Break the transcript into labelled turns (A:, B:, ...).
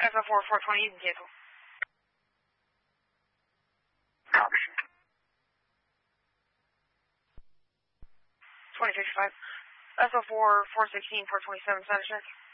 A: SO4 420, you can cancel.
B: Copy.
A: 2055. SO4 416 427, status check.